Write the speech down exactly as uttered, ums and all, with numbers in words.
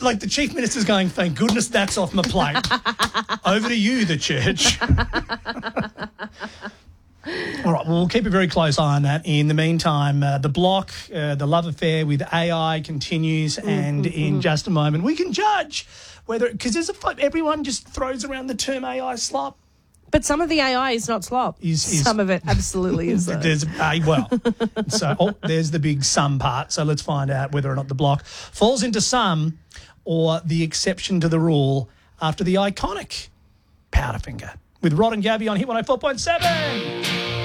like the Chief Minister's going, thank goodness that's off my plate. Over to you, the church. All right, well, we'll keep a very close eye on that. In the meantime, uh, the block, uh, the love affair with A I continues, and mm-hmm. in just a moment we can judge whether, because there's a everyone just throws around the term A I slop. But some of the A I is not slop. Is, is, some of it absolutely is. There's uh, well, so oh, there's the big some part. So let's find out whether or not the block falls into some or the exception to the rule after the iconic Powderfinger with Rod and Gabby on Hit one oh four point seven.